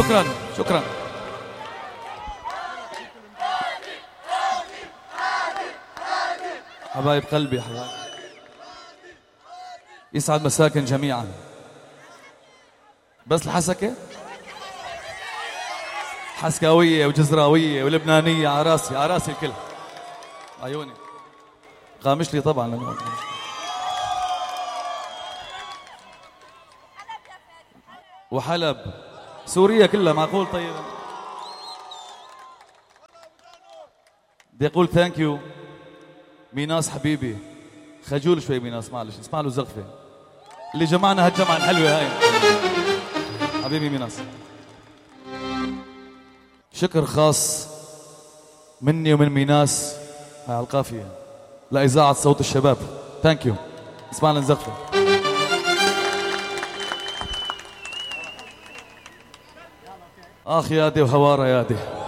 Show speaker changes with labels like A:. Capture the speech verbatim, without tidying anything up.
A: شكرا شكرا. حبايب قلبي حبايب، يسعد مساكن جميعا. بس الحسكة حسكاوية وجزراوية ولبنانية على راسي على راسي الكل. عيوني قامش لي طبعا. وحلب سوريا كلها معقول. طيب بدي اقول ثانك يو ميناس حبيبي. خجول شوي ميناس، معلش اسمع له زغفه اللي جمعنا هالجمعه الحلوه هاي. حبيبي ميناس، شكر خاص مني ومن ميناس على القافيه لاذاعه صوت الشباب. ثانك يو. اسمع لنا زغفه. اخ يادي وهواره يادي.